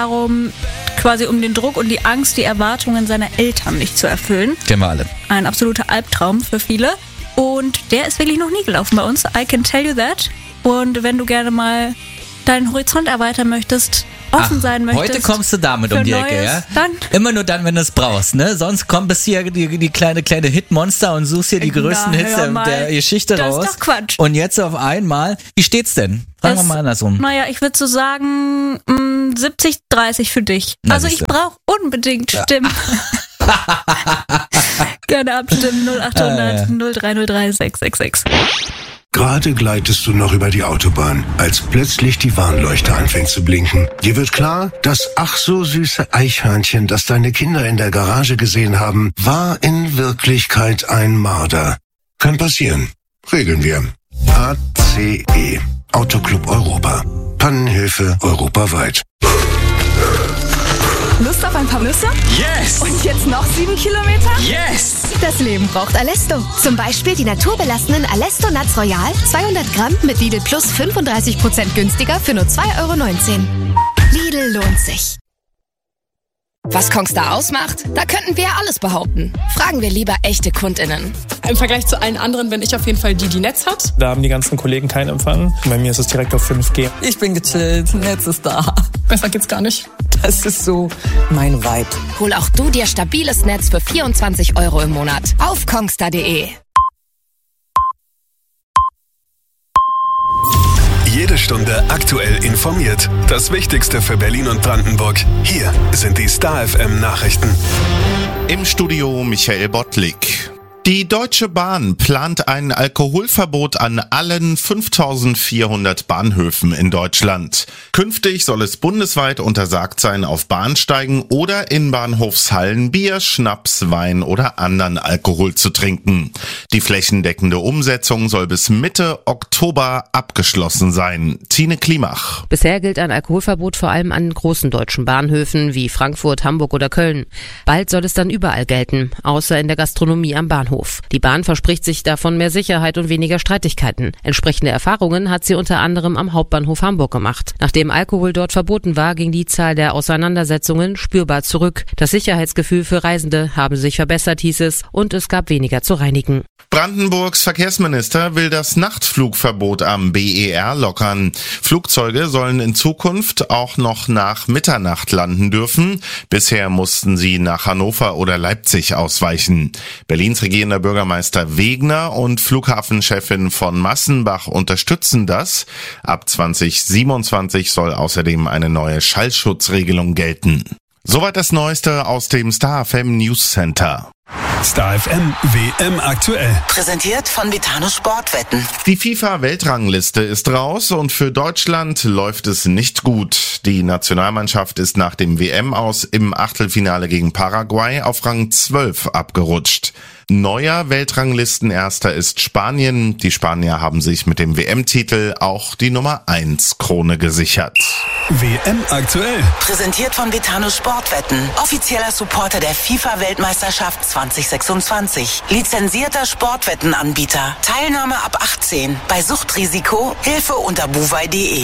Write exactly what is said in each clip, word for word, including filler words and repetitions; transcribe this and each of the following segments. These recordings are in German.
darum, quasi um den Druck und die Angst, die Erwartungen seiner Eltern nicht zu erfüllen. Kennen wir alle. Ein absoluter Albtraum für viele. Und der ist wirklich noch nie gelaufen bei uns. I can tell you that. Und wenn du gerne mal deinen Horizont erweitern möchtest, offen Ach, sein möchtest. Heute kommst du damit um die Neues, Ecke, ja? Dann Immer nur dann, wenn du es brauchst, ne? Sonst kommt bis hier die, die kleine, kleine Hitmonster und suchst hier die Na, größten Hits der, mal. der Geschichte Das ist raus. doch Quatsch. Und jetzt auf einmal, wie steht's denn? Fragen wir mal andersrum. Naja, ich würde so sagen, mh, siebzig dreißig für dich. Na, also ich siehste. brauche unbedingt Stimmen. Gerne abstimmen. null acht hundert null drei null drei sechs sechs sechs. Gerade gleitest du noch über die Autobahn, als plötzlich die Warnleuchte anfängt zu blinken. Dir wird klar, das ach so süße Eichhörnchen, das deine Kinder in der Garage gesehen haben, war in Wirklichkeit ein Marder. Kann passieren. Regeln wir. A C E. Autoclub Europa. Pannenhilfe europaweit. Lust auf ein paar Nüsse? Yes! Und jetzt noch sieben Kilometer? Yes! Das Leben braucht Alesto. Zum Beispiel die naturbelassenen Alesto Nuts Royal, zweihundert Gramm mit Lidl Plus fünfunddreißig Prozent günstiger für nur zwei Euro neunzehn. Lidl lohnt sich. Was Kongstar ausmacht? Da könnten wir alles behaupten. Fragen wir lieber echte KundInnen. Im Vergleich zu allen anderen bin ich auf jeden Fall die, die Netz hat. Da haben die ganzen Kollegen keinen Empfang. Bei mir ist es direkt auf fünf G. Ich bin gechillt, Netz ist da. Besser geht's gar nicht. Das ist so mein Vibe. Hol auch du dir stabiles Netz für vierundzwanzig Euro im Monat auf kongstar punkt de. Jede Stunde aktuell informiert. Das Wichtigste für Berlin und Brandenburg. Hier sind die Star F M Nachrichten. Im Studio Michael Bottlik. Die Deutsche Bahn plant ein Alkoholverbot an allen fünftausendvierhundert Bahnhöfen in Deutschland. Künftig soll es bundesweit untersagt sein, auf Bahnsteigen oder in Bahnhofshallen Bier, Schnaps, Wein oder anderen Alkohol zu trinken. Die flächendeckende Umsetzung soll bis Mitte Oktober abgeschlossen sein. Tine Klimach. Bisher gilt ein Alkoholverbot vor allem an großen deutschen Bahnhöfen wie Frankfurt, Hamburg oder Köln. Bald soll es dann überall gelten, außer in der Gastronomie am Bahnhof. Die Bahn verspricht sich davon mehr Sicherheit und weniger Streitigkeiten. Entsprechende Erfahrungen hat sie unter anderem am Hauptbahnhof Hamburg gemacht. Nachdem Alkohol dort verboten war, ging die Zahl der Auseinandersetzungen spürbar zurück. Das Sicherheitsgefühl für Reisende habe sich verbessert, hieß es, und es gab weniger zu reinigen. Brandenburgs Verkehrsminister will das Nachtflugverbot am B E R lockern. Flugzeuge sollen in Zukunft auch noch nach Mitternacht landen dürfen. Bisher mussten sie nach Hannover oder Leipzig ausweichen. Berlins regierender Bürgermeister Wegner und Flughafenchefin von Massenbach unterstützen das. Ab zwanzig siebenundzwanzig soll außerdem eine neue Schallschutzregelung gelten. Soweit das Neueste aus dem Star F M News Center. Star F M W M aktuell. Präsentiert von Vitano Sportwetten. Die FIFA-Weltrangliste ist raus und für Deutschland läuft es nicht gut. Die Nationalmannschaft ist nach dem W M-Aus im Achtelfinale gegen Paraguay auf Rang zwölf abgerutscht. Neuer Weltranglistenerster ist Spanien. Die Spanier haben sich mit dem W M-Titel auch die Nummer eins Krone gesichert. W M aktuell. Präsentiert von Vitano Sportwetten. Offizieller Supporter der FIFA-Weltmeisterschaft zwanzig sechsundzwanzig. Lizenzierter Sportwettenanbieter. Teilnahme ab achtzehn. Bei Suchtrisiko Hilfe unter buwei punkt de.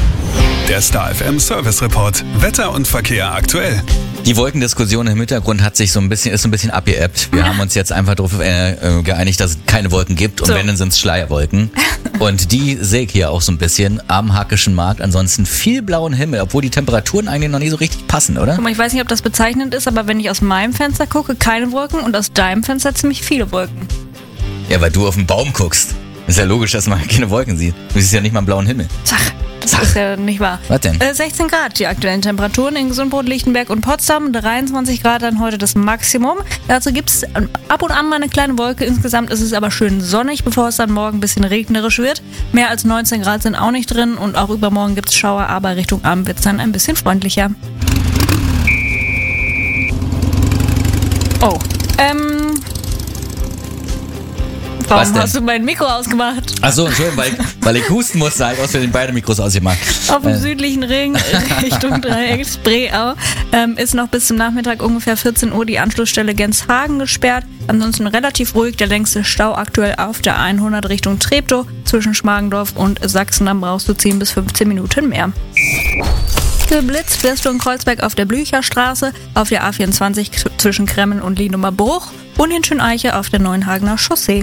Der Star F M Service Report. Wetter und Verkehr aktuell. Die Wolkendiskussion im Hintergrund hat sich so ein bisschen, ist so ein bisschen abgeebbt. Wir haben uns jetzt einfach darauf äh, geeinigt, dass es keine Wolken gibt. Und So. wenn, dann sind es Schleierwolken. Und die sehe ich hier auch so ein bisschen am Hackischen Markt. Ansonsten viel blauen Himmel, obwohl die Temperaturen eigentlich noch nie so richtig passen, oder? Guck mal, ich weiß nicht, ob das bezeichnend ist, aber wenn ich aus meinem Fenster gucke, keine Wolken und aus deinem Fenster ziemlich viele Wolken. Ja, weil du auf den Baum guckst. Ist ja logisch, dass man keine Wolken sieht. Du siehst ja nicht mal einen blauen Himmel. Sach, das ist ja nicht wahr. Was denn? Äh, sechzehn Grad die aktuellen Temperaturen in Gesundbrot, Lichtenberg und Potsdam. dreiundzwanzig Grad dann heute das Maximum. Dazu gibt es ab und an mal eine kleine Wolke. Insgesamt ist es aber schön sonnig, bevor es dann morgen ein bisschen regnerisch wird. Mehr als neunzehn Grad sind auch nicht drin und auch übermorgen gibt es Schauer, aber Richtung Abend wird es dann ein bisschen freundlicher. Oh, ähm... Warum hast du mein Mikro ausgemacht? Achso, Entschuldigung, weil, weil ich husten musste, halt aus für den beide Mikros ausgemacht. Auf dem äh. südlichen Ring Richtung Dreieck Spreeau ähm, ist noch bis zum Nachmittag ungefähr vierzehn Uhr die Anschlussstelle Genshagen gesperrt. Ansonsten relativ ruhig, der längste Stau aktuell auf der hundert Richtung Treptow. Zwischen Schmargendorf und Sachsen-Damm brauchst du zehn bis fünfzehn Minuten mehr. Geblitzt wirst du in Kreuzberg auf der Blücherstraße, auf der A vierundzwanzig zwischen Kremmen und Lienumer Bruch und in Schöneiche auf der Neuenhagener Chaussee.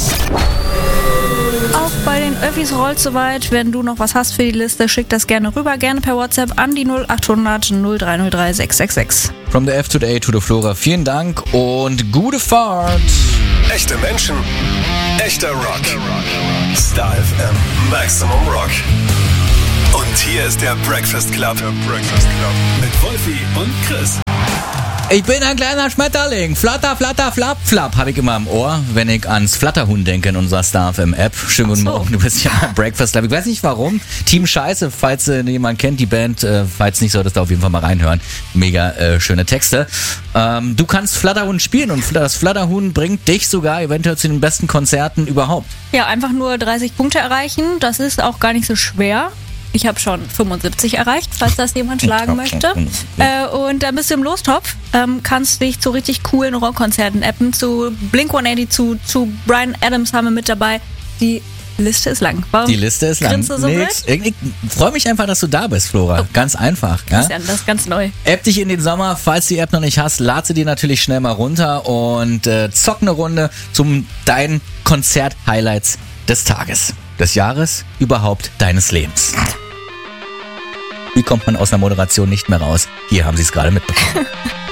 Auch bei den Öffis rollt soweit. Wenn du noch was hast für die Liste, schick das gerne rüber, gerne per WhatsApp an die null acht hundert null drei null drei sechs sechs sechs. From the F to the A to the Flora, vielen Dank und gute Fahrt. Echte Menschen, echter Rock. Star F M, Maximum Rock. Und hier ist der Breakfast Club. Der Breakfast Club. Mit Wolfi und Chris. Ich bin ein kleiner Schmetterling. Flatter, flatter, flapp, flapp. Habe ich immer im Ohr, wenn ich ans Flatterhuhn denke in unserer Star F M App. Schönen guten so. Morgen, du bist ja beim Breakfast Club. Ich weiß nicht warum. Team Scheiße, falls äh, jemand kennt, die Band, äh, falls nicht, solltest du auf jeden Fall mal reinhören. Mega äh, schöne Texte. Ähm, du kannst Flatterhuhn spielen und das Flatterhuhn bringt dich sogar eventuell zu den besten Konzerten überhaupt. Ja, einfach nur dreißig Punkte erreichen. Das ist auch gar nicht so schwer. Ich habe schon fünfundsiebzig erreicht, falls das jemand schlagen möchte. Äh, und dann bist du im Lostopf, ähm, kannst dich zu richtig coolen Rockkonzerten appen. Zu Blink hundertachtzig, zu, zu Bryan Adams haben wir mit dabei. Die Liste ist lang. Warum Die Liste ist lang. grinst du so Nix. blöd? Ich, ich freue mich einfach, dass du da bist, Flora. Oh. Ganz einfach. Ja? Christian, das ist ganz neu. App dich in den Sommer. Falls du die App noch nicht hast, lad sie dir natürlich schnell mal runter und äh, zock eine Runde zum deinen Konzert-Highlights des Tages, des Jahres, überhaupt deines Lebens. Wie kommt man aus einer Moderation nicht mehr raus? Hier haben sie es gerade mitbekommen.